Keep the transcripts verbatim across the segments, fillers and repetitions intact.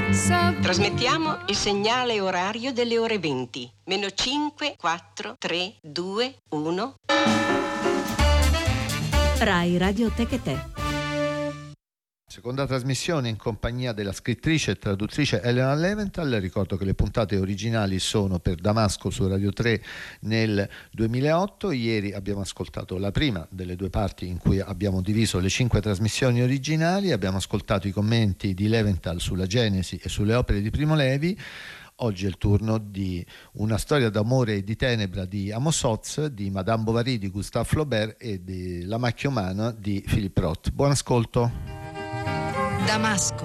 Trasmettiamo il segnale orario delle ore venti. Meno cinque, quattro, tre, due, uno. Rai Radio Tecate. Seconda trasmissione in compagnia della scrittrice e traduttrice Elena Leventhal. Ricordo che le puntate originali sono per Damasco su Radio tre nel duemilaotto. Ieri abbiamo ascoltato la prima delle due parti in cui abbiamo diviso le cinque trasmissioni originali. Abbiamo ascoltato i commenti di Leventhal sulla Genesi e sulle opere di Primo Levi. Oggi è il turno di Una storia d'amore e di tenebra di Amos Oz, di Madame Bovary di Gustave Flaubert e di La macchia umana di Philippe Roth. Buon ascolto. Damasco.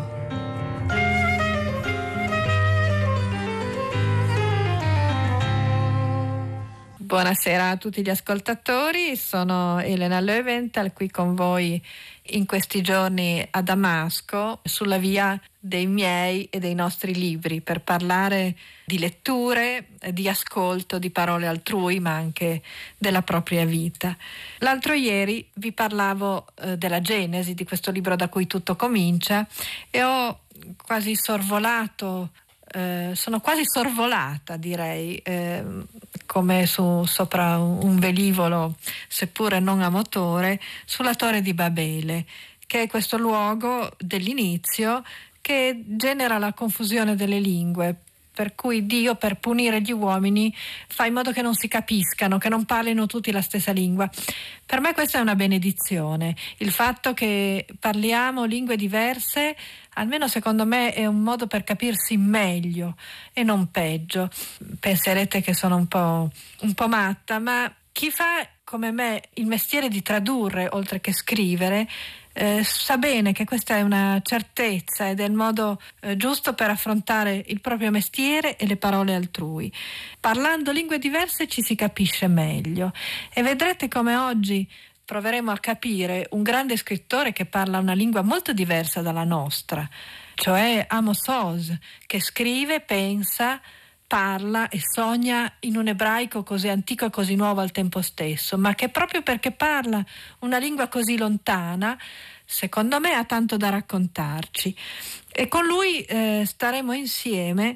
Buonasera a tutti gli ascoltatori, sono Elena Leventhal qui con voi in questi giorni a Damasco sulla via dei miei e dei nostri libri per parlare di letture, di ascolto, di parole altrui ma anche della propria vita. L'altro ieri vi parlavo eh, della Genesi, di questo libro da cui tutto comincia, e ho quasi sorvolato Eh, sono quasi sorvolata, direi, eh, come su, sopra un, un velivolo, seppure non a motore, sulla Torre di Babele, che è questo luogo dell'inizio che genera la confusione delle lingue, per cui Dio, per punire gli uomini, fa in modo che non si capiscano, che non parlino tutti la stessa lingua. Per me questa è una benedizione, il fatto che parliamo lingue diverse, almeno secondo me è un modo per capirsi meglio e non peggio. Penserete che sono un po', un po' matta, ma chi fa come me il mestiere di tradurre oltre che scrivere Eh, sa bene che questa è una certezza ed è il modo eh, giusto per affrontare il proprio mestiere e le parole altrui. Parlando lingue diverse ci si capisce meglio e vedrete come oggi proveremo a capire un grande scrittore che parla una lingua molto diversa dalla nostra, cioè Amos Oz, che scrive, pensa, parla e sogna in un ebraico così antico e così nuovo al tempo stesso, ma che proprio perché parla una lingua così lontana, secondo me ha tanto da raccontarci. E con lui eh, staremo insieme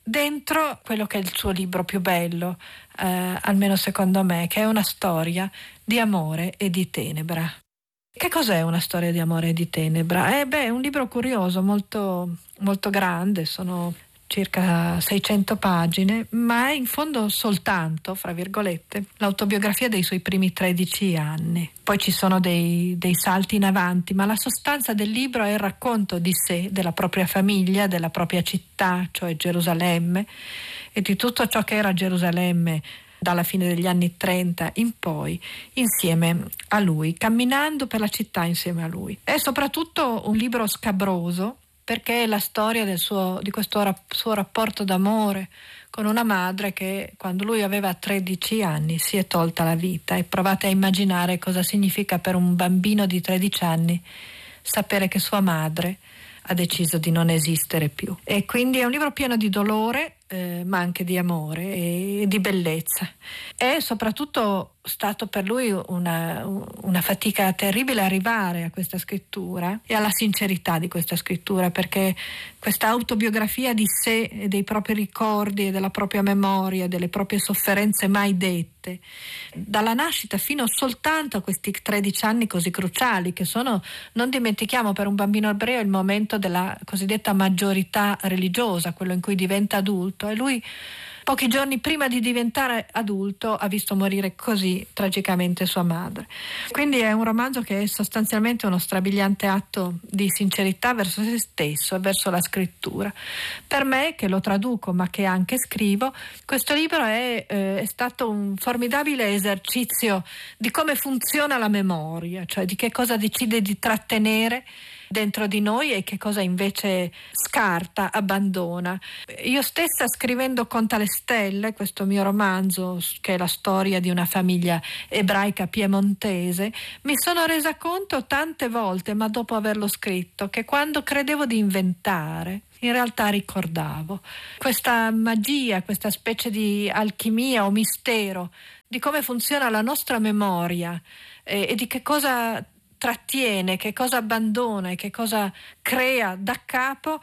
dentro quello che è il suo libro più bello, eh, almeno secondo me, che è una storia di amore e di tenebra. Che cos'è una storia di amore e di tenebra? Eh beh, è un libro curioso, molto, molto grande, sono circa seicento pagine, ma è in fondo soltanto, fra virgolette, l'autobiografia dei suoi primi tredici anni. Poi ci sono dei, dei salti in avanti, ma la sostanza del libro è il racconto di sé, della propria famiglia, della propria città, cioè Gerusalemme, e di tutto ciò che era Gerusalemme dalla fine degli anni trenta in poi, insieme a lui, camminando per la città insieme a lui. È soprattutto un libro scabroso, perché è la storia del suo, di questo rap- suo rapporto d'amore con una madre che quando lui aveva tredici anni si è tolta la vita, e provate a immaginare cosa significa per un bambino di tredici anni sapere che sua madre ha deciso di non esistere più. E quindi è un libro pieno di dolore, eh, ma anche di amore e, e di bellezza. È soprattutto stato per lui una, una fatica terribile arrivare a questa scrittura e alla sincerità di questa scrittura, perché questa autobiografia di sé e dei propri ricordi e della propria memoria, delle proprie sofferenze mai dette, dalla nascita fino soltanto a questi tredici anni così cruciali, che sono, non dimentichiamo, per un bambino ebreo il momento della cosiddetta maggiorità religiosa, quello in cui diventa adulto, e lui pochi giorni prima di diventare adulto ha visto morire così tragicamente sua madre. Quindi è un romanzo che è sostanzialmente uno strabiliante atto di sincerità verso se stesso e verso la scrittura. Per me, che lo traduco ma che anche scrivo, questo libro è, eh, è stato un formidabile esercizio di come funziona la memoria, cioè di che cosa decide di trattenere dentro di noi e che cosa invece scarta, abbandona. Io stessa, scrivendo Conta le stelle, questo mio romanzo che è la storia di una famiglia ebraica piemontese, mi sono resa conto tante volte, ma dopo averlo scritto, che quando credevo di inventare in realtà ricordavo questa magia, questa specie di alchimia o mistero di come funziona la nostra memoria e, e di che cosa trattiene, che cosa abbandona e che cosa crea da capo,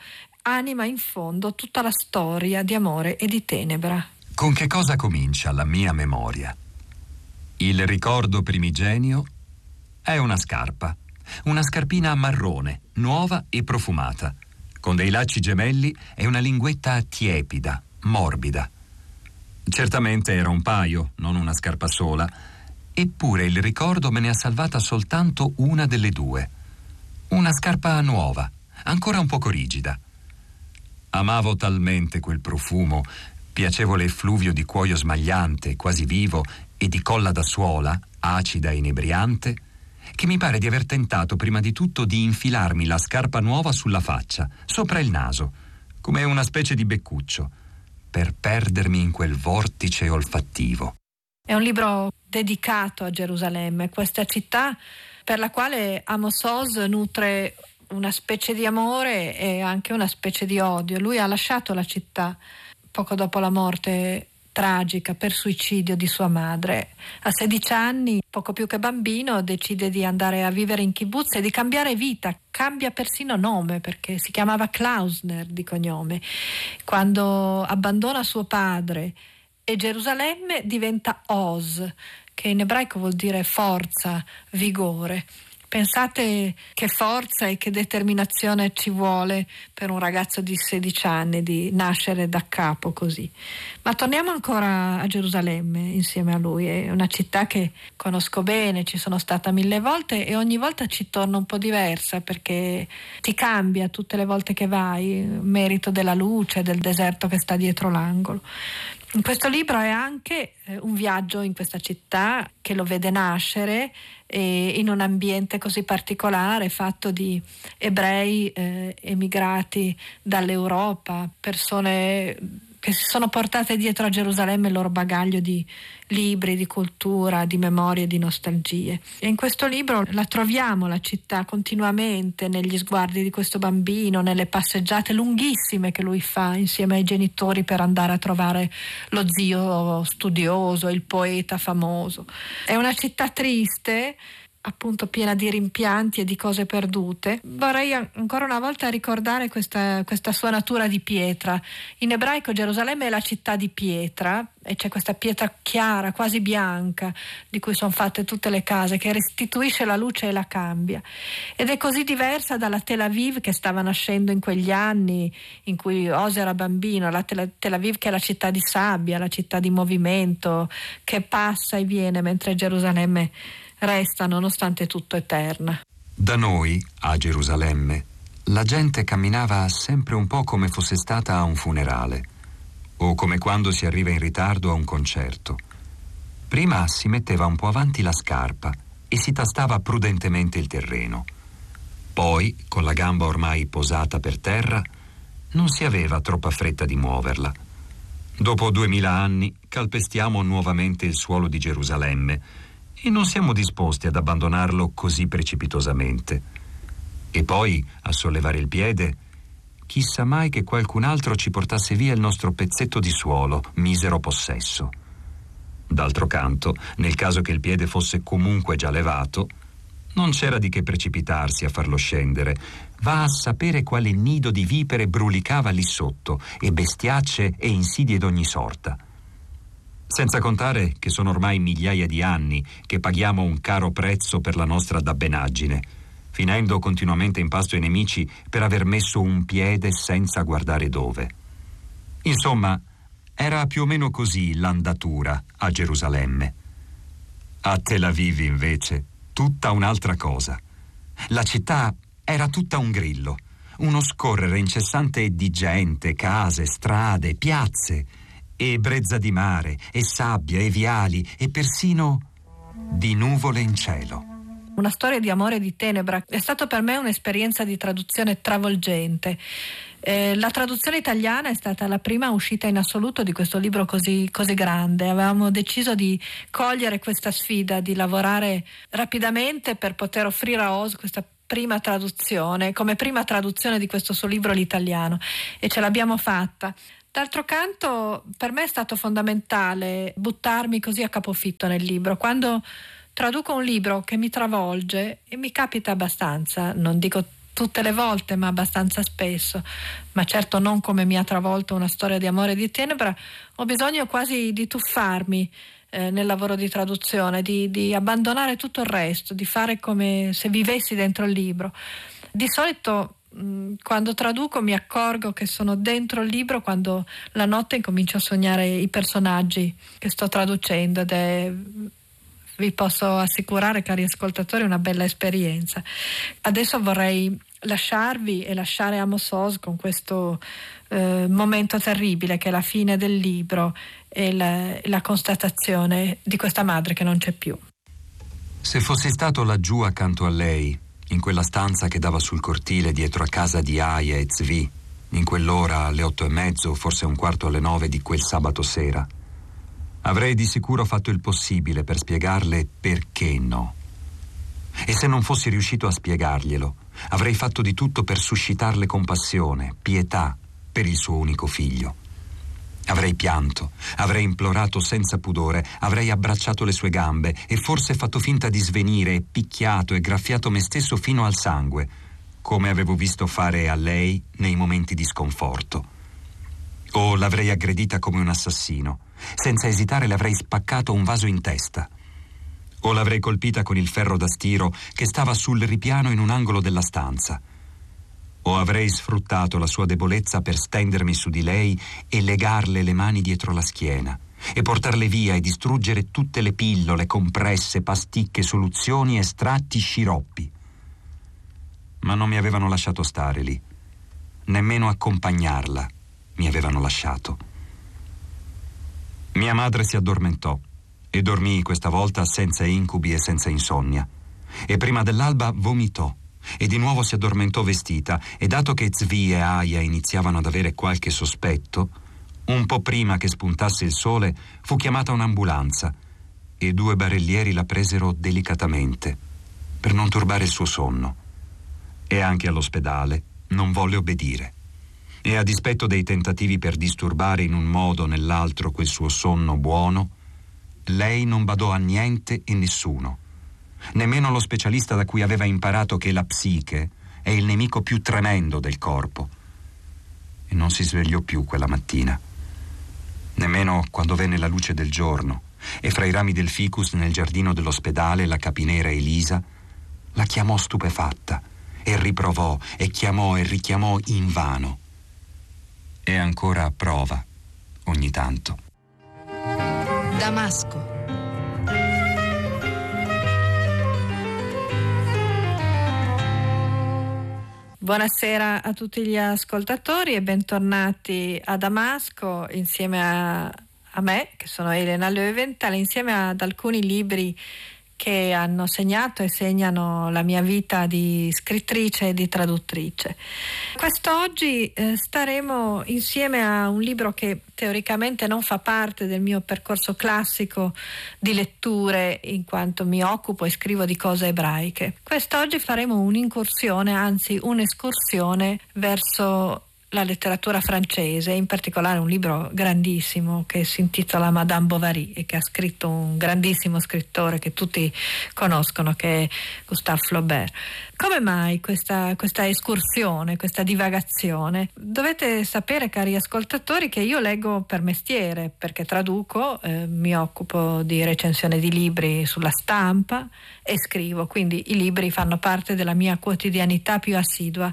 anima in fondo tutta la storia di amore e di tenebra. Con che cosa comincia la mia memoria? Il ricordo primigenio è una scarpa, una scarpina marrone, nuova e profumata, con dei lacci gemelli e una linguetta tiepida, morbida. Certamente era un paio, non una scarpa sola, eppure il ricordo me ne ha salvata soltanto una delle due. Una scarpa nuova, ancora un poco rigida. Amavo talmente quel profumo, piacevole effluvio di cuoio smagliante, quasi vivo, e di colla da suola, acida e inebriante, che mi pare di aver tentato prima di tutto di infilarmi la scarpa nuova sulla faccia, sopra il naso, come una specie di beccuccio, per perdermi in quel vortice olfattivo. È un libro dedicato a Gerusalemme, questa città per la quale Amos Oz nutre una specie di amore e anche una specie di odio. Lui ha lasciato la città poco dopo la morte tragica per suicidio di sua madre. A sedici anni, poco più che bambino, decide di andare a vivere in kibbutz e di cambiare vita, cambia persino nome perché si chiamava Klausner di cognome. Quando abbandona suo padre e Gerusalemme diventa Oz, che in ebraico vuol dire forza, vigore. Pensate che forza e che determinazione ci vuole per un ragazzo di sedici anni di nascere da capo così. Ma torniamo ancora a Gerusalemme insieme a lui. È una città che conosco bene, ci sono stata mille volte e ogni volta ci torno un po' diversa perché ti cambia tutte le volte che vai, merito della luce, del deserto che sta dietro l'angolo. In questo libro è anche un viaggio in questa città che lo vede nascere e in un ambiente così particolare, fatto di ebrei eh, emigrati dall'Europa, persone che si sono portate dietro a Gerusalemme il loro bagaglio di libri, di cultura, di memorie, di nostalgie. E in questo libro la troviamo la città continuamente negli sguardi di questo bambino, nelle passeggiate lunghissime che lui fa insieme ai genitori per andare a trovare lo zio studioso, il poeta famoso. È una città triste, appunto piena di rimpianti e di cose perdute. Vorrei ancora una volta ricordare questa, questa sua natura di pietra. In ebraico Gerusalemme è la città di pietra e c'è questa pietra chiara, quasi bianca, di cui sono fatte tutte le case, che restituisce la luce e la cambia. Ed è così diversa dalla Tel Aviv che stava nascendo in quegli anni in cui Oz era bambino, la Tel, Tel Aviv che è la città di sabbia, la città di movimento, che passa e viene, mentre Gerusalemme resta nonostante tutto eterna. Da noi, a Gerusalemme, la gente camminava sempre un po' come fosse stata a un funerale o come quando si arriva in ritardo a un concerto. Prima si metteva un po' avanti la scarpa e si tastava prudentemente il terreno. Poi, con la gamba ormai posata per terra, non si aveva troppa fretta di muoverla. Dopo duemila anni calpestiamo nuovamente il suolo di Gerusalemme e non siamo disposti ad abbandonarlo così precipitosamente. E poi, a sollevare il piede, chissà mai che qualcun altro ci portasse via il nostro pezzetto di suolo, misero possesso. D'altro canto, nel caso che il piede fosse comunque già levato, non c'era di che precipitarsi a farlo scendere. Va a sapere quale nido di vipere brulicava lì sotto, e bestiacce e insidie d'ogni sorta. Senza contare che sono ormai migliaia di anni che paghiamo un caro prezzo per la nostra dabbenaggine, finendo continuamente in pasto ai nemici per aver messo un piede senza guardare dove. Insomma, era più o meno così l'andatura a Gerusalemme. A Tel Aviv, invece, tutta un'altra cosa. La città era tutta un grillo, uno scorrere incessante di gente, case, strade, piazze, e brezza di mare, e sabbia, e viali, e persino di nuvole in cielo. Una storia di amore e di tenebra. È stata per me un'esperienza di traduzione travolgente. Eh, la traduzione italiana è stata la prima uscita in assoluto di questo libro così, così grande. Avevamo deciso di cogliere questa sfida, di lavorare rapidamente per poter offrire a Oz questa prima traduzione, come prima traduzione di questo suo libro l'italiano, e ce l'abbiamo fatta. D'altro canto, per me è stato fondamentale buttarmi così a capofitto nel libro. Quando traduco un libro che mi travolge, e mi capita abbastanza, non dico tutte le volte, ma abbastanza spesso, ma certo non come mi ha travolto Una storia di amore e di tenebra, ho bisogno quasi di tuffarmi eh, nel lavoro di traduzione, di, di abbandonare tutto il resto, di fare come se vivessi dentro il libro. Di solito mh, quando traduco mi accorgo che sono dentro il libro quando la notte incomincio a sognare i personaggi che sto traducendo, ed è, vi posso assicurare, cari ascoltatori, una bella esperienza. Adesso vorrei lasciarvi e lasciare Amos Oz con questo eh, momento terribile che è la fine del libro e la, la constatazione di questa madre che non c'è più. Se fossi stato laggiù accanto a lei, in quella stanza che dava sul cortile dietro a casa di Aya e Zvi, in quell'ora alle otto e mezzo, forse un quarto alle nove di quel sabato sera, avrei di sicuro fatto il possibile per spiegarle perché no. E se non fossi riuscito a spiegarglielo, avrei fatto di tutto per suscitarle compassione, pietà per il suo unico figlio. Avrei pianto, avrei implorato senza pudore, avrei abbracciato le sue gambe e forse fatto finta di svenire e picchiato e graffiato me stesso fino al sangue, come avevo visto fare a lei nei momenti di sconforto. O l'avrei aggredita come un assassino. Senza esitare le avrei spaccato un vaso in testa. O l'avrei colpita con il ferro da stiro che stava sul ripiano in un angolo della stanza. O avrei sfruttato la sua debolezza per stendermi su di lei e legarle le mani dietro la schiena e portarle via e distruggere tutte le pillole, compresse, pasticche, soluzioni, estratti, sciroppi. Ma non mi avevano lasciato stare lì. Nemmeno accompagnarla mi avevano lasciato. Mia madre si addormentò e dormii questa volta senza incubi e senza insonnia. E prima dell'alba vomitò e di nuovo si addormentò vestita, e dato che Zvi e Aya iniziavano ad avere qualche sospetto, un po' prima che spuntasse il sole fu chiamata un'ambulanza e due barellieri la presero delicatamente per non turbare il suo sonno. E anche all'ospedale non volle obbedire. E a dispetto dei tentativi per disturbare in un modo o nell'altro quel suo sonno buono, lei non badò a niente e nessuno, nemmeno lo specialista da cui aveva imparato che la psiche è il nemico più tremendo del corpo. E non si svegliò più quella mattina, nemmeno quando venne la luce del giorno e fra i rami del ficus nel giardino dell'ospedale la capinera Elisa la chiamò stupefatta e riprovò e chiamò e richiamò invano. E ancora prova ogni tanto. Damasco. Buonasera a tutti gli ascoltatori e bentornati a Damasco insieme a, a me, che sono Elena Löwenthal, insieme ad alcuni libri che hanno segnato e segnano la mia vita di scrittrice e di traduttrice. Quest'oggi eh, staremo insieme a un libro che teoricamente non fa parte del mio percorso classico di letture, in quanto mi occupo e scrivo di cose ebraiche. Quest'oggi faremo un'incursione, anzi un'escursione verso la letteratura francese, in particolare un libro grandissimo che si intitola Madame Bovary e che ha scritto un grandissimo scrittore che tutti conoscono, che è Gustave Flaubert. Come mai questa, questa escursione, questa divagazione? Dovete sapere, cari ascoltatori, che io leggo per mestiere, perché traduco, eh, mi occupo di recensione di libri sulla stampa e scrivo, quindi i libri fanno parte della mia quotidianità più assidua.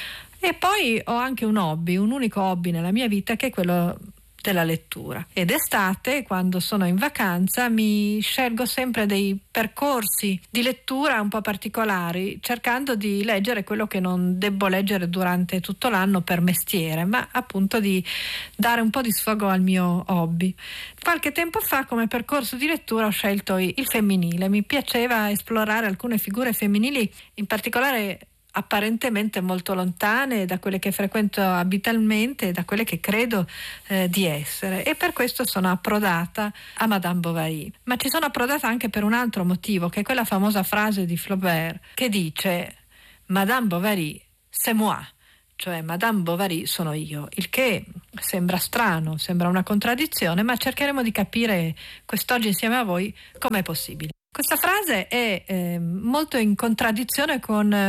E poi ho anche un hobby, un unico hobby nella mia vita, che è quello della lettura. Ed estate, quando sono in vacanza, mi scelgo sempre dei percorsi di lettura un po' particolari, cercando di leggere quello che non debbo leggere durante tutto l'anno per mestiere, ma appunto di dare un po' di sfogo al mio hobby. Qualche tempo fa, come percorso di lettura, ho scelto il femminile. Mi piaceva esplorare alcune figure femminili, in particolare apparentemente molto lontane da quelle che frequento abitualmente e da quelle che credo eh, di essere, e per questo sono approdata a Madame Bovary. Ma ci sono approdata anche per un altro motivo, che è quella famosa frase di Flaubert che dice Madame Bovary c'est moi, cioè Madame Bovary sono io, il che sembra strano, sembra una contraddizione, ma cercheremo di capire quest'oggi insieme a voi com'è possibile. Questa frase è eh, molto in contraddizione con eh,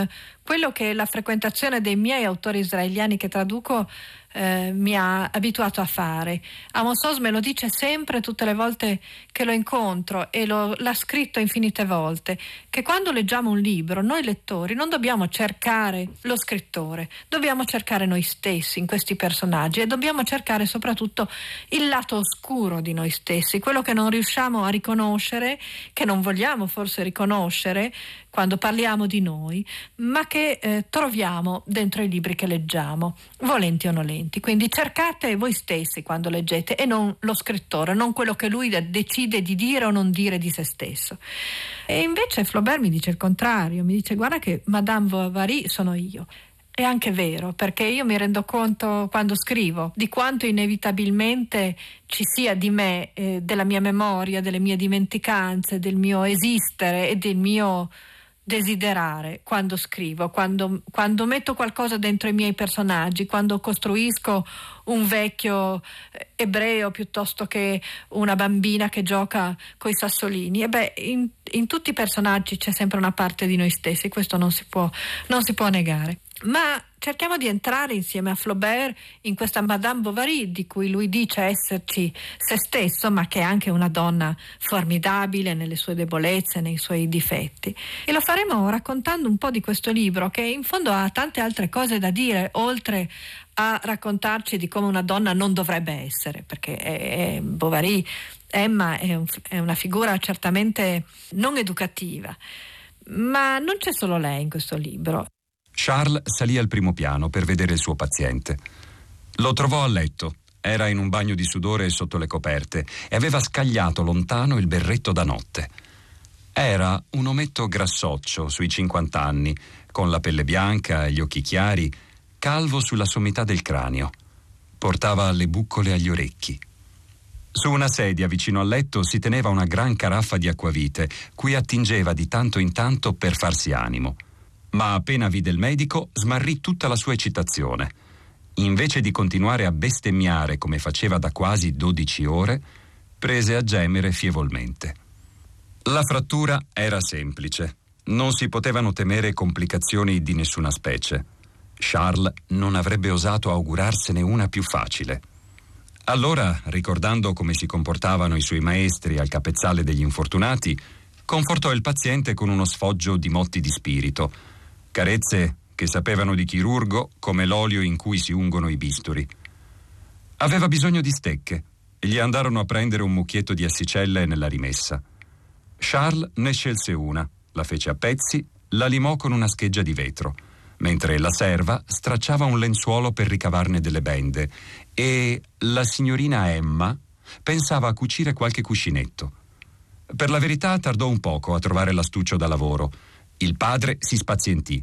quello che la frequentazione dei miei autori israeliani che traduco eh, mi ha abituato a fare. Amos Oz me lo dice sempre, tutte le volte che lo incontro, e lo, l'ha scritto infinite volte, che quando leggiamo un libro, noi lettori non dobbiamo cercare lo scrittore, dobbiamo cercare noi stessi in questi personaggi, e dobbiamo cercare soprattutto il lato oscuro di noi stessi, quello che non riusciamo a riconoscere, che non vogliamo forse riconoscere quando parliamo di noi, ma che eh, troviamo dentro i libri che leggiamo, volenti o nolenti. Quindi cercate voi stessi quando leggete, e non lo scrittore, non quello che lui decide di dire o non dire di se stesso. E invece Flaubert mi dice il contrario, mi dice: guarda che Madame Bovary sono io. È anche vero, perché io mi rendo conto quando scrivo di quanto inevitabilmente ci sia di me, eh, della mia memoria, delle mie dimenticanze, del mio esistere e del mio desiderare quando scrivo, quando, quando metto qualcosa dentro i miei personaggi, quando costruisco un vecchio ebreo piuttosto che una bambina che gioca coi sassolini. E beh, in, in tutti i personaggi c'è sempre una parte di noi stessi, questo non si può, non si può negare. Ma cerchiamo di entrare insieme a Flaubert in questa Madame Bovary, di cui lui dice esserci se stesso, ma che è anche una donna formidabile nelle sue debolezze, nei suoi difetti. E lo faremo raccontando un po' di questo libro, che in fondo ha tante altre cose da dire, oltre a raccontarci di come una donna non dovrebbe essere, perché è, è Bovary, Emma è, un, è una figura certamente non educativa. Ma non c'è solo lei in questo libro. Charles salì al primo piano per vedere il suo paziente. Lo trovò a letto. Era in un bagno di sudore sotto le coperte e aveva scagliato lontano il berretto da notte. Era un ometto grassoccio sui cinquanta anni, con la pelle bianca e gli occhi chiari, calvo sulla sommità del cranio. Portava le buccole agli orecchi. Su una sedia vicino al letto si teneva una gran caraffa di acquavite, cui attingeva di tanto in tanto per farsi animo. Ma appena vide il medico, smarrì tutta la sua eccitazione. Invece di continuare a bestemmiare come faceva da quasi dodici ore, prese a gemere fievolmente. La frattura era semplice. Non si potevano temere complicazioni di nessuna specie. Charles non avrebbe osato augurarsene una più facile. Allora, ricordando come si comportavano i suoi maestri al capezzale degli infortunati, confortò il paziente con uno sfoggio di motti di spirito, carezze che sapevano di chirurgo come l'olio in cui si ungono i bisturi. Aveva bisogno di stecche e gli andarono a prendere un mucchietto di assicelle nella rimessa. Charles ne scelse una, la fece a pezzi, la limò con una scheggia di vetro, mentre la serva stracciava un lenzuolo per ricavarne delle bende, e la signorina Emma pensava a cucire qualche cuscinetto. Per la verità tardò un poco a trovare l'astuccio da lavoro. Il padre si spazientì.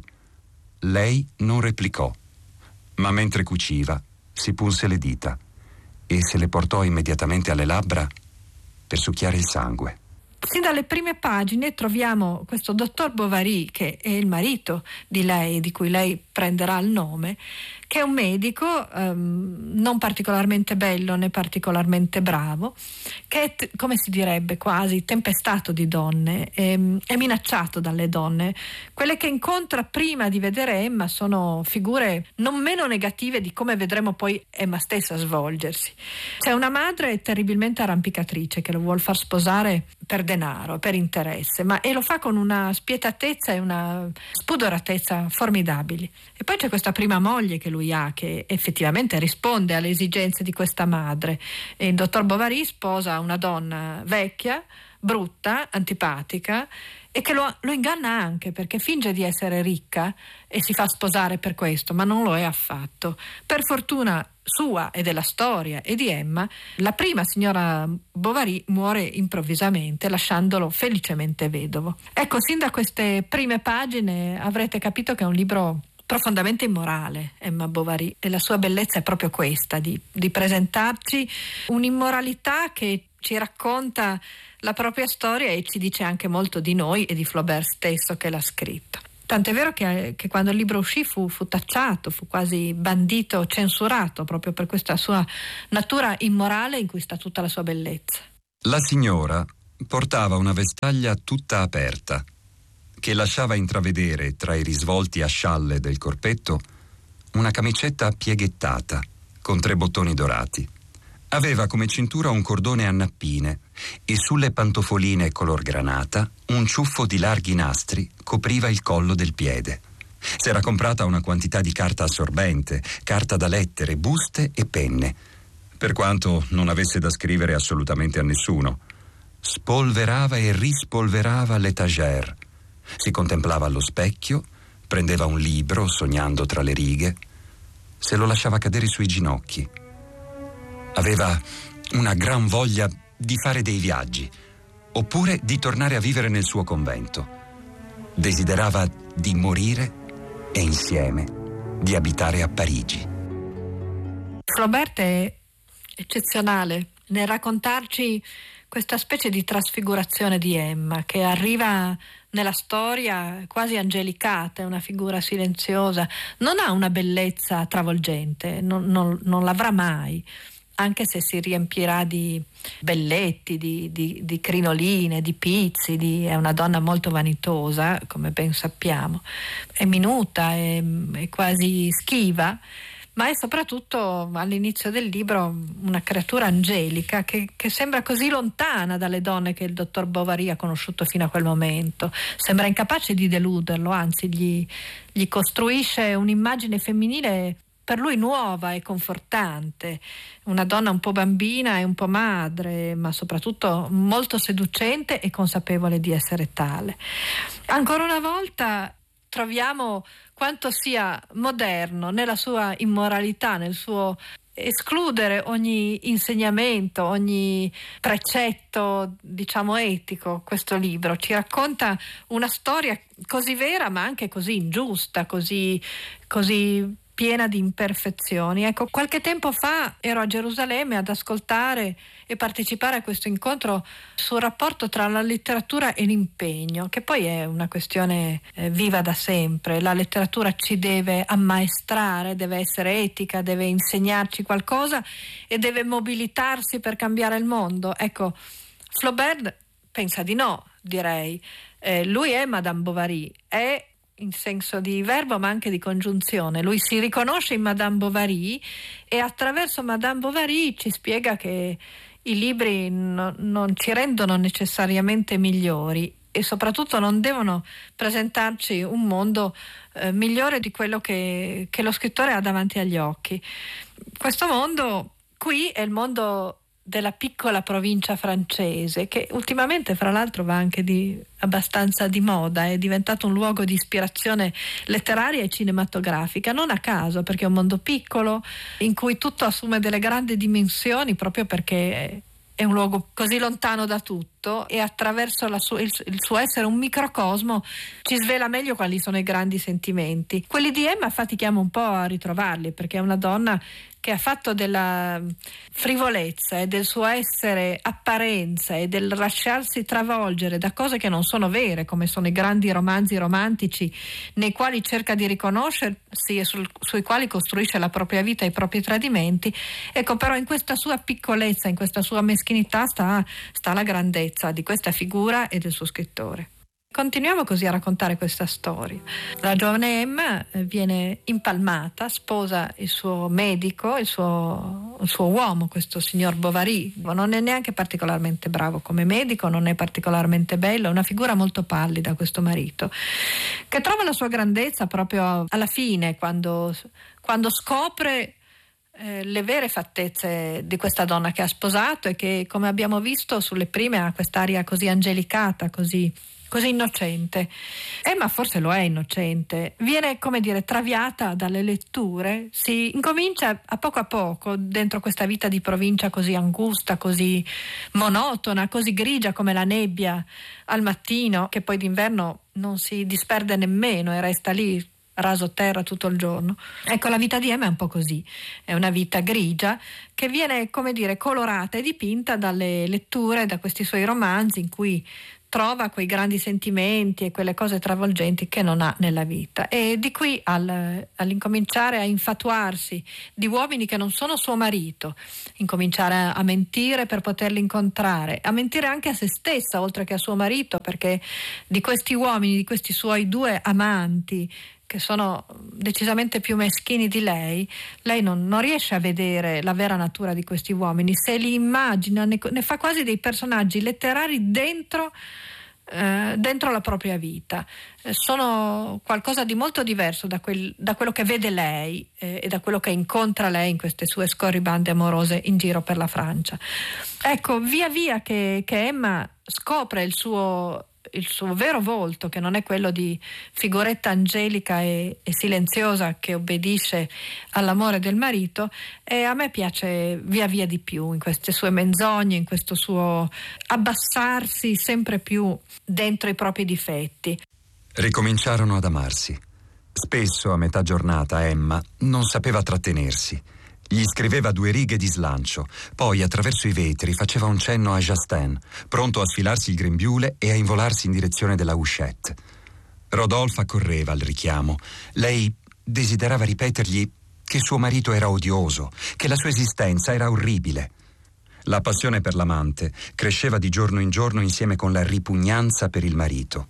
Lei non replicò, ma mentre cuciva si punse le dita e se le portò immediatamente alle labbra per succhiare il sangue. Sin dalle prime pagine troviamo questo dottor Bovary, che è il marito di lei, di cui lei prenderà il nome, che è un medico um, non particolarmente bello né particolarmente bravo, che è, t- come si direbbe, quasi tempestato di donne, è, è minacciato dalle donne. Quelle che incontra prima di vedere Emma sono figure non meno negative di come vedremo poi Emma stessa svolgersi. C'è una madre terribilmente arrampicatrice che lo vuol far sposare per denaro, per interesse, ma e lo fa con una spietatezza e una spudoratezza formidabili. E poi c'è questa prima moglie che lui ha, che effettivamente risponde alle esigenze di questa madre. E il dottor Bovary sposa una donna vecchia, brutta, antipatica, e che lo, lo inganna anche, perché finge di essere ricca e si fa sposare per questo, ma non lo è affatto. Per fortuna sua e della storia e di Emma, la prima signora Bovary muore improvvisamente, lasciandolo felicemente vedovo. Ecco, sin da queste prime pagine avrete capito che è un libro profondamente immorale, Emma Bovary, e la sua bellezza è proprio questa, di, di presentarci un'immoralità che ci racconta la propria storia e ci dice anche molto di noi e di Flaubert stesso che l'ha scritto. Tant'è vero che, che quando il libro uscì fu, fu tacciato, fu quasi bandito, censurato, proprio per questa sua natura immorale in cui sta tutta la sua bellezza. La signora portava una vestaglia tutta aperta, che lasciava intravedere tra i risvolti a scialle del corpetto una camicetta pieghettata con tre bottoni dorati. Aveva come cintura un cordone a nappine e sulle pantofoline color granata un ciuffo di larghi nastri copriva il collo del piede. S'era comprata una quantità di carta assorbente, carta da lettere, buste e penne, per quanto non avesse da scrivere assolutamente a nessuno. Spolverava e rispolverava l'étagère. Si contemplava allo specchio, prendeva un libro sognando tra le righe, se lo lasciava cadere sui ginocchi. Aveva una gran voglia di fare dei viaggi, oppure di tornare a vivere nel suo convento. Desiderava di morire e insieme di abitare a Parigi. Flaubert è eccezionale nel raccontarci questa specie di trasfigurazione di Emma che arriva nella storia quasi angelicata, è una figura silenziosa, non ha una bellezza travolgente, non, non, non l'avrà mai, anche se si riempirà di belletti, di, di, di crinoline, di pizzi, di, è una donna molto vanitosa, come ben sappiamo, è minuta, è, è quasi schiva, ma è soprattutto all'inizio del libro una creatura angelica che, che sembra così lontana dalle donne che il dottor Bovary ha conosciuto fino a quel momento, sembra incapace di deluderlo, anzi gli, gli costruisce un'immagine femminile per lui nuova e confortante, una donna un po' bambina e un po' madre, ma soprattutto molto seducente e consapevole di essere tale. Ancora una volta troviamo quanto sia moderno nella sua immoralità, nel suo escludere ogni insegnamento, ogni precetto, diciamo, etico. Questo libro ci racconta una storia così vera ma anche così ingiusta, così, così piena di imperfezioni. Ecco, qualche tempo fa ero a Gerusalemme ad ascoltare e partecipare a questo incontro sul rapporto tra la letteratura e l'impegno, che poi è una questione eh, viva da sempre. La letteratura ci deve ammaestrare, deve essere etica, deve insegnarci qualcosa e deve mobilitarsi per cambiare il mondo. Ecco, Flaubert pensa di no, direi. Eh, lui è Madame Bovary, è in senso di verbo ma anche di congiunzione. Lui si riconosce in Madame Bovary e attraverso Madame Bovary ci spiega che i libri no, non ci rendono necessariamente migliori e soprattutto non devono presentarci un mondo eh, migliore di quello che, che lo scrittore ha davanti agli occhi. Questo mondo qui è il mondo della piccola provincia francese, che ultimamente fra l'altro va anche di abbastanza di moda, è diventato un luogo di ispirazione letteraria e cinematografica, non a caso, perché è un mondo piccolo in cui tutto assume delle grandi dimensioni proprio perché è un luogo così lontano da tutto e attraverso la su- il, il suo essere un microcosmo ci svela meglio quali sono i grandi sentimenti. Quelli di Emma fatichiamo un po' a ritrovarli, perché è una donna che ha fatto della frivolezza e del suo essere apparenza e del lasciarsi travolgere da cose che non sono vere, come sono i grandi romanzi romantici nei quali cerca di riconoscersi e sul, sui quali costruisce la propria vita e i propri tradimenti. Ecco, però in questa sua piccolezza, in questa sua meschinità sta, sta la grandezza di questa figura e del suo scrittore. Continuiamo così a raccontare questa storia. La giovane Emma viene impalmata, sposa il suo medico, il suo, il suo uomo, questo signor Bovary. Non è neanche particolarmente bravo come medico, non è particolarmente bello, è una figura molto pallida questo marito, che trova la sua grandezza proprio alla fine, quando, quando scopre Eh, le vere fattezze di questa donna che ha sposato e che, come abbiamo visto sulle prime, ha quest'aria così angelicata, così, così innocente. Emma forse lo è innocente, viene, come dire, traviata dalle letture, si incomincia a poco a poco dentro questa vita di provincia così angusta, così monotona, così grigia come la nebbia al mattino, che poi d'inverno non si disperde nemmeno e resta lì raso terra tutto il giorno. Ecco, la vita di Emma è un po' così, è una vita grigia che viene, come dire, colorata e dipinta dalle letture, da questi suoi romanzi in cui trova quei grandi sentimenti e quelle cose travolgenti che non ha nella vita. E di qui al, all'incominciare a infatuarsi di uomini che non sono suo marito, incominciare a, a mentire per poterli incontrare, a mentire anche a se stessa oltre che a suo marito, perché di questi uomini, di questi suoi due amanti che sono decisamente più meschini di lei, lei non, non riesce a vedere la vera natura di questi uomini, se li immagina, ne, ne fa quasi dei personaggi letterari dentro, eh, dentro la propria vita. Eh, sono qualcosa di molto diverso da, quel, da quello che vede lei eh, e da quello che incontra lei in queste sue scorribande amorose in giro per la Francia. Ecco, via via che, che Emma scopre il suo il suo vero volto, che non è quello di figuretta angelica e, e silenziosa che obbedisce all'amore del marito, e a me piace via via di più in queste sue menzogne, in questo suo abbassarsi sempre più dentro i propri difetti. Ricominciarono ad amarsi. Spesso a metà giornata Emma non sapeva trattenersi. Gli scriveva due righe di slancio, poi attraverso i vetri faceva un cenno a Justin, pronto a sfilarsi il grembiule e a involarsi in direzione della Huchette. Rodolphe accorreva al richiamo. Lei desiderava ripetergli che suo marito era odioso, che la sua esistenza era orribile. La passione per l'amante cresceva di giorno in giorno insieme con la ripugnanza per il marito.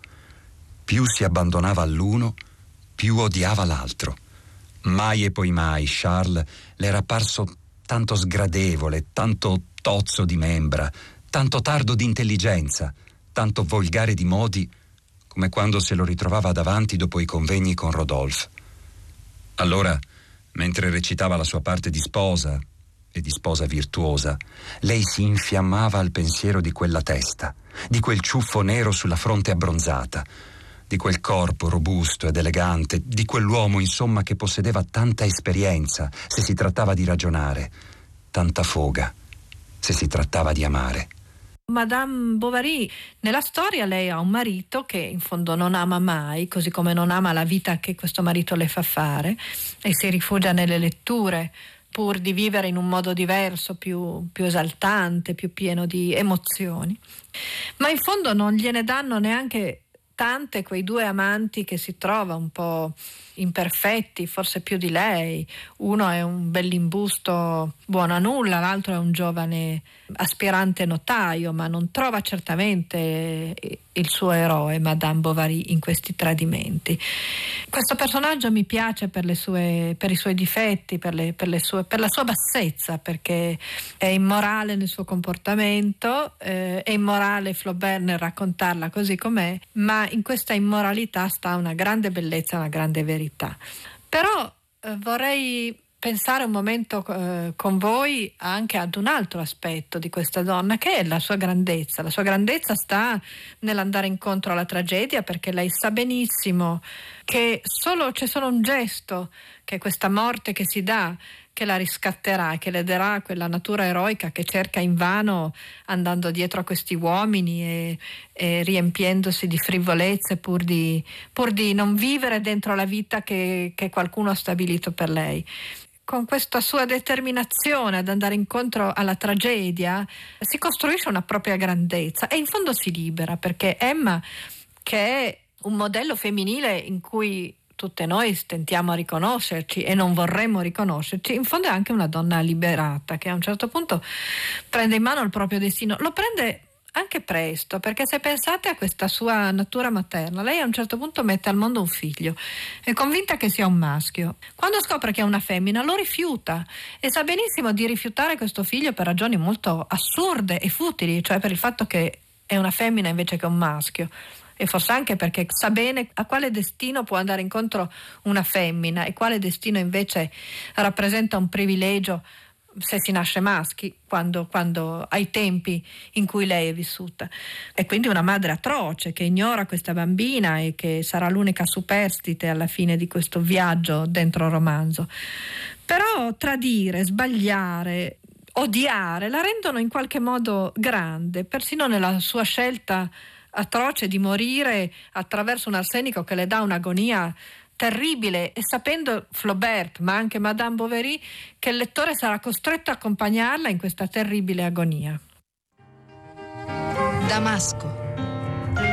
Più si abbandonava all'uno, più odiava l'altro. Mai e poi mai Charles le era apparso tanto sgradevole, tanto tozzo di membra, tanto tardo di intelligenza, tanto volgare di modi, come quando se lo ritrovava davanti dopo i convegni con Rodolphe. Allora, mentre recitava la sua parte di sposa, e di sposa virtuosa, lei si infiammava al pensiero di quella testa, di quel ciuffo nero sulla fronte abbronzata, di quel corpo robusto ed elegante, di quell'uomo insomma che possedeva tanta esperienza se si trattava di ragionare, tanta foga se si trattava di amare. Madame Bovary, nella storia lei ha un marito che in fondo non ama mai, così come non ama la vita che questo marito le fa fare, e si rifugia nelle letture pur di vivere in un modo diverso, più, più esaltante, più pieno di emozioni. Ma in fondo non gliene danno neanche tante quei due amanti che si trova un po' imperfetti, forse più di lei. Uno è un bell'imbusto buono a nulla, l'altro è un giovane aspirante notaio, ma non trova certamente il suo eroe, Madame Bovary, in questi tradimenti. Questo personaggio mi piace per le sue, per i suoi difetti, per, le, per, le sue, per la sua bassezza, perché è immorale nel suo comportamento, eh, è immorale Flaubert nel raccontarla così com'è, ma in questa immoralità sta una grande bellezza, una grande verità. Però eh, vorrei pensare un momento eh, con voi anche ad un altro aspetto di questa donna, che è la sua grandezza. La sua grandezza sta nell'andare incontro alla tragedia, perché lei sa benissimo che solo, c'è solo un gesto, che è questa morte che si dà, che la riscatterà, che le darà quella natura eroica che cerca invano andando dietro a questi uomini e, e riempiendosi di frivolezze pur di, pur di non vivere dentro la vita che, che qualcuno ha stabilito per lei. Con questa sua determinazione ad andare incontro alla tragedia si costruisce una propria grandezza e in fondo si libera, perché Emma, che è un modello femminile in cui tutte noi stentiamo a riconoscerci e non vorremmo riconoscerci, in fondo è anche una donna liberata che a un certo punto prende in mano il proprio destino, lo prende anche presto, perché se pensate a questa sua natura materna, lei a un certo punto mette al mondo un figlio, è convinta che sia un maschio. Quando scopre che è una femmina lo rifiuta e sa benissimo di rifiutare questo figlio per ragioni molto assurde e futili, cioè per il fatto che è una femmina invece che un maschio, e forse anche perché sa bene a quale destino può andare incontro una femmina e quale destino invece rappresenta un privilegio se si nasce maschi, quando, quando ai tempi in cui lei è vissuta. È quindi una madre atroce che ignora questa bambina e che sarà l'unica superstite alla fine di questo viaggio dentro il romanzo. Però tradire, sbagliare, odiare la rendono in qualche modo grande, persino nella sua scelta atroce di morire attraverso un arsenico che le dà un'agonia terribile, e sapendo Flaubert, ma anche Madame Bovary, che il lettore sarà costretto a accompagnarla in questa terribile agonia. Damasco,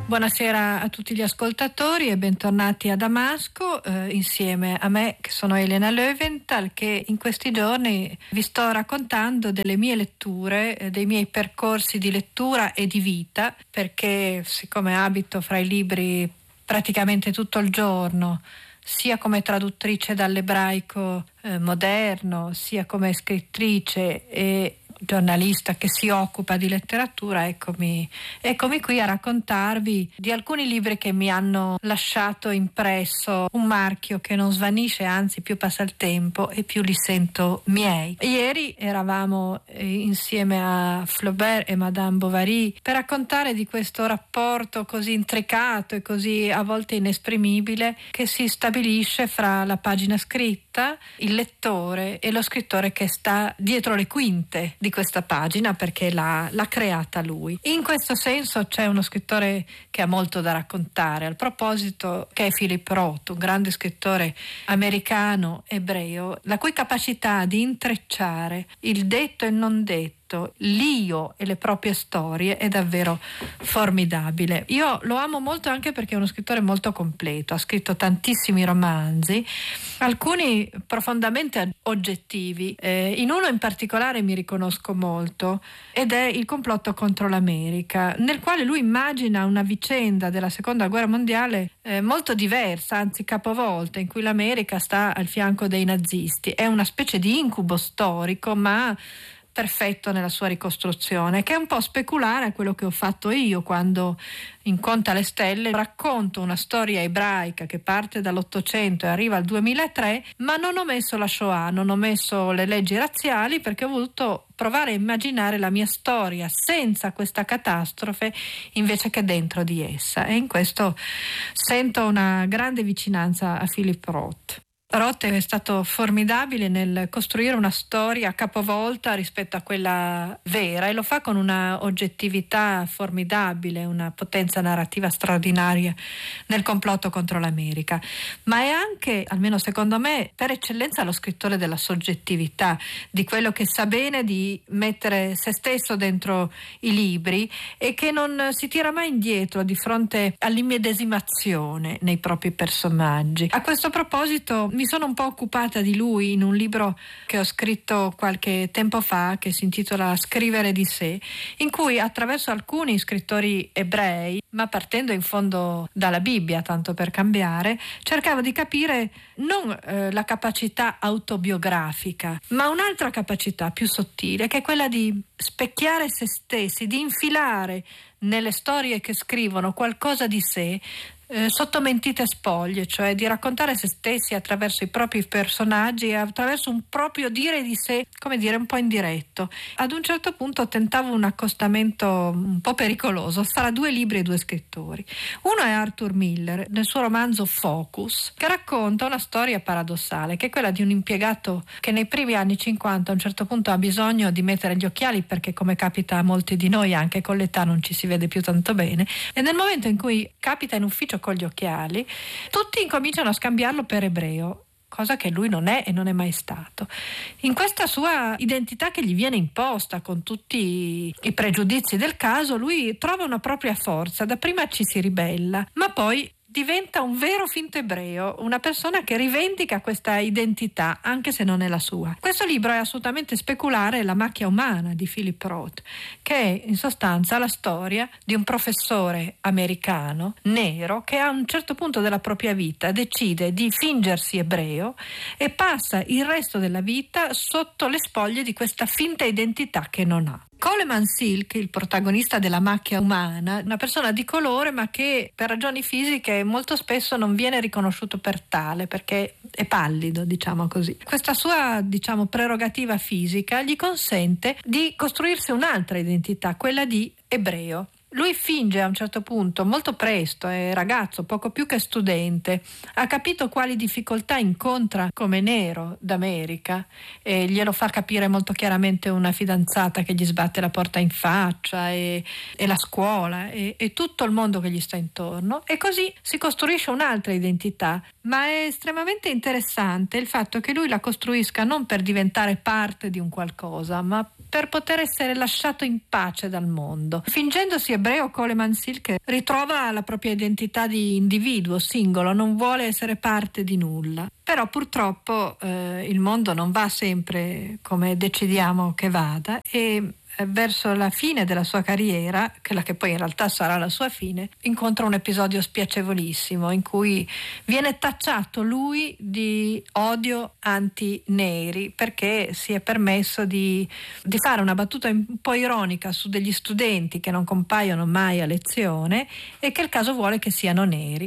Buonasera a tutti gli ascoltatori e bentornati a Damasco eh, insieme a me, che sono Elena Löwenthal, che in questi giorni vi sto raccontando delle mie letture, eh, dei miei percorsi di lettura e di vita, perché siccome abito fra i libri praticamente tutto il giorno, sia come traduttrice dall'ebraico eh, moderno, sia come scrittrice e giornalista che si occupa di letteratura, eccomi, eccomi qui a raccontarvi di alcuni libri che mi hanno lasciato impresso un marchio che non svanisce, anzi più passa il tempo e più li sento miei. Ieri eravamo insieme a Flaubert e Madame Bovary per raccontare di questo rapporto così intricato e così a volte inesprimibile che si stabilisce fra la pagina scritta, il lettore e lo scrittore che sta dietro le quinte di questa pagina, perché l'ha, l'ha creata lui. In questo senso c'è uno scrittore che ha molto da raccontare al proposito, che è Philip Roth, un grande scrittore americano ebreo, la cui capacità di intrecciare il detto e il non detto, l'io e le proprie storie è davvero formidabile. Io lo amo molto anche perché è uno scrittore molto completo, ha scritto tantissimi romanzi, alcuni profondamente oggettivi, eh, in uno in particolare mi riconosco molto ed è Il complotto contro l'America, nel quale lui immagina una vicenda della seconda guerra mondiale eh, molto diversa, anzi capovolta, in cui l'America sta al fianco dei nazisti. È una specie di incubo storico, ma perfetto nella sua ricostruzione, che è un po' speculare a quello che ho fatto io quando in Conta le stelle racconto una storia ebraica che parte dall'Ottocento e arriva al duemilatré, ma non ho messo la Shoah, non ho messo le leggi razziali, perché ho voluto provare a immaginare la mia storia senza questa catastrofe invece che dentro di essa, e in questo sento una grande vicinanza a Philip Roth. Roth è stato formidabile nel costruire una storia capovolta rispetto a quella vera, e lo fa con una oggettività formidabile, una potenza narrativa straordinaria nel complotto contro l'America. Ma è anche, almeno secondo me, per eccellenza lo scrittore della soggettività, di quello che sa bene di mettere se stesso dentro i libri e che non si tira mai indietro di fronte all'immedesimazione nei propri personaggi. A questo proposito mi sono un po' occupata di lui in un libro che ho scritto qualche tempo fa, che si intitola Scrivere di sé, in cui attraverso alcuni scrittori ebrei, ma partendo in fondo dalla Bibbia, tanto per cambiare, cercavo di capire non eh, la capacità autobiografica, ma un'altra capacità più sottile, che è quella di specchiare se stessi, di infilare nelle storie che scrivono qualcosa di sé Eh, sotto mentite spoglie, cioè di raccontare se stessi attraverso i propri personaggi e attraverso un proprio dire di sé, come dire, un po' indiretto. Ad un certo punto tentavo un accostamento un po' pericoloso fra due libri e due scrittori. Uno è Arthur Miller, nel suo romanzo Focus, che racconta una storia paradossale, che è quella di un impiegato che nei primi anni cinquanta a un certo punto ha bisogno di mettere gli occhiali, perché, come capita a molti di noi, anche con l'età non ci si vede più tanto bene, e nel momento in cui capita in ufficio con gli occhiali, tutti incominciano a scambiarlo per ebreo, cosa che lui non è e non è mai stato. In questa sua identità che gli viene imposta con tutti i pregiudizi del caso, lui trova una propria forza. Dapprima ci si ribella, ma poi diventa un vero finto ebreo, una persona che rivendica questa identità anche se non è la sua. Questo libro è assolutamente speculare, La macchia umana di Philip Roth, che è in sostanza la storia di un professore americano nero che a un certo punto della propria vita decide di fingersi ebreo e passa il resto della vita sotto le spoglie di questa finta identità che non ha. Coleman Silk, il protagonista della macchia umana, una persona di colore ma che per ragioni fisiche molto spesso non viene riconosciuto per tale, perché è pallido, diciamo così. Questa sua, diciamo, prerogativa fisica gli consente di costruirsi un'altra identità, quella di ebreo. Lui finge a un certo punto, molto presto, è ragazzo, poco più che studente, ha capito quali difficoltà incontra come nero d'America e glielo fa capire molto chiaramente una fidanzata che gli sbatte la porta in faccia e, e la scuola e, e tutto il mondo che gli sta intorno, e così si costruisce un'altra identità. Ma è estremamente interessante il fatto che lui la costruisca non per diventare parte di un qualcosa, ma per poter essere lasciato in pace dal mondo. Fingendosi ebreo, Coleman Silke ritrova la propria identità di individuo singolo, non vuole essere parte di nulla. Però purtroppo eh, il mondo non va sempre come decidiamo che vada e verso la fine della sua carriera, quella che poi in realtà sarà la sua fine, incontra un episodio spiacevolissimo in cui viene tacciato lui di odio anti-neri perché si è permesso di, di fare una battuta un po' ironica su degli studenti che non compaiono mai a lezione e che il caso vuole che siano neri.